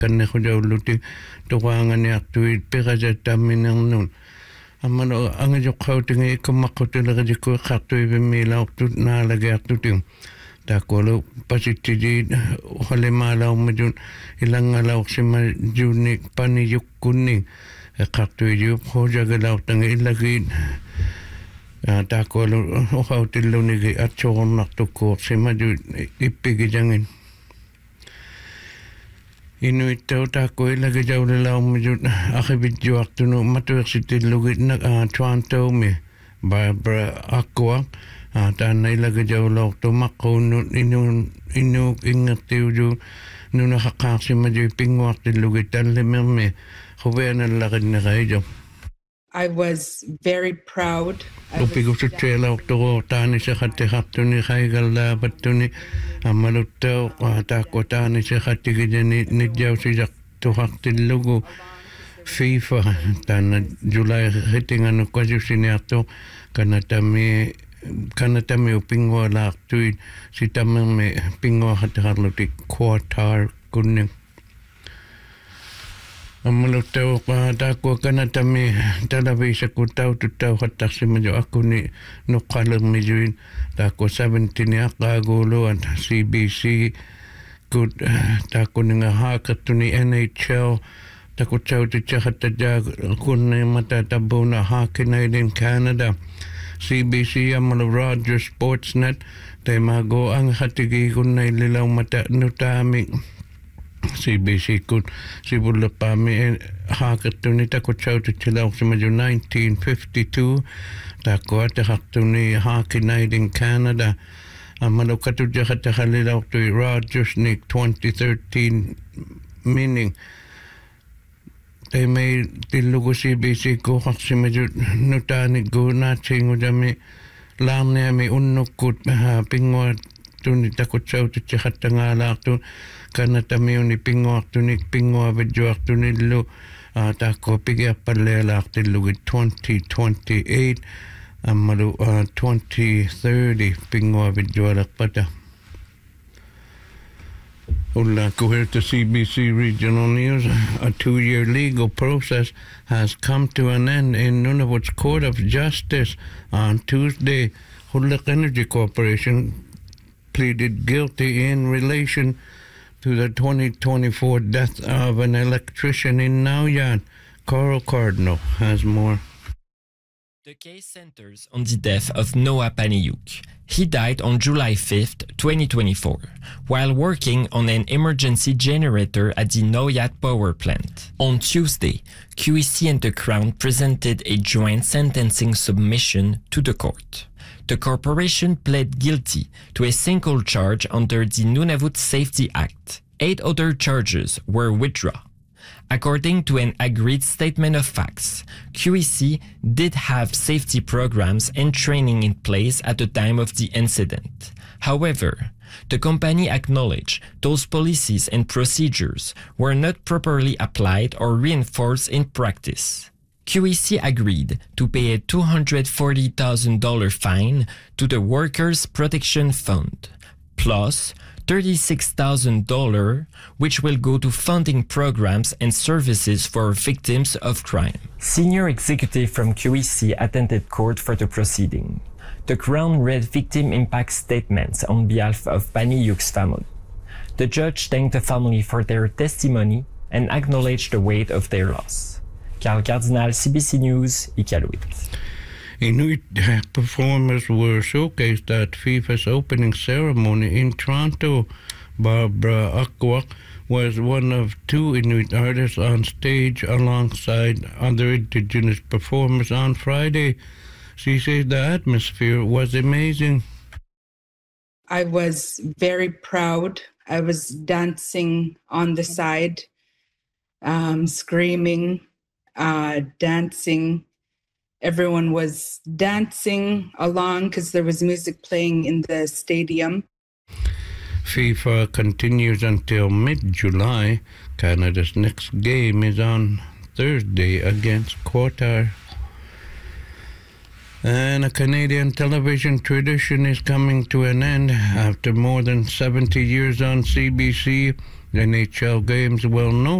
kanne khujawluti tuqaangani artuit piqasataminernun amano angajoqautingi ikkammaqqutileqatikku qartuivimmiilaortut naalagiartutin taakolu pasittijiit uqalimaalaummatun ilangalaorsimma juunnik paniyukkunni qartuijuup hojagalaortanga illagiit taakolu uqautillunigi atsoornartukkuursima juut ippigijangin Inuittau taakku illagijaulilaummatut aqivitjuartunu matuersitillugit Torontomi Barbara Aqua taanna illagijauloortumaqquunnut innuuk ingertiuju nunaqaaqsimaju pinguartillugit tallimermi quveanallaqinneqaijo I was very proud. Upigusutseelaortoru taaniseqattiqartuni qaigallaavattuni ammaluttau taakku taaniseqattigijani nitjausijartuqartillugu FIFA taanna July hitinganukkasusiniartu kanatami upingualaartuit sitammermi pinguaqattiqarlutik Qatar kunni Amaluttau taakku kanatami talaviisakku taututau hattarsimaju akkuni nuqqalermijuin taakku 17 aqqaaguuluat CBC kut taakkuninga haakattuni NHL takutsautit kunni mata tabuna haakinait in Canada CBC amalu Rogers Sportsnet taimago ang hatigi kunnai lilaw mata nutaami CBC kun sibulapami haakattuni takutsautit-tilauqsimaju 1952 taakkuataqartuni haakinait in Canada amalu katujaqataqalilauqtui Rogersnik 2013 meaning they made tillugu CBC kuqarsimaju nutaanikku naatsiingujami laarniami unnukkut pinguat tuni takutsautit-tiqattangalaartu kanatamiuni pinguartunik pinguavitjuartunillu taakku pigiarpallealaartillugit 2028 ammalu 2030 pinguavitjualerpata Here to CBC Regional News. A 2-year legal process has come to an end in Nunavut's Court of Justice on Tuesday. Hulak Energy Corporation pleaded guilty in relation to the 2024 death of an electrician in Nauyat. Carl Cardinal has more. The case centers on the death of Noah Paniuk. He died on July 5th, 2024, while working on an emergency generator at the Nauyat power plant. On Tuesday, QEC and the Crown presented a joint sentencing submission to the court. The corporation pled guilty to a single charge under the Nunavut Safety Act. 8 other charges were withdrawn. According to an agreed statement of facts, QEC did have safety programs and training in place at the time of the incident. However, the company acknowledged those policies and procedures were not properly applied or reinforced in practice. QEC agreed to pay a $240,000 fine to the Workers' Protection Fund, plus $36,000, which will go to funding programs and services for victims of crime. Senior executive from QEC attended court for the proceeding. The Crown read victim impact statements on behalf of Paniuk's family. The judge thanked the family for their testimony and acknowledged the weight of their loss. Carl Cardinal, CBC News, Iqaluit. Inuit performers were showcased at FIFA's opening ceremony in Toronto. Barbara Aqua was one of 2 Inuit artists on stage alongside other Indigenous performers on Friday. She says the atmosphere was amazing. I was very proud. I was dancing on the side, screaming, dancing. Everyone was dancing along because there was music playing in the stadium. FIFA continues until mid-July. Canada's next game is on Thursday against Qatar. And a Canadian television tradition is coming to an end. After more than 70 years on CBC, NHL games well known.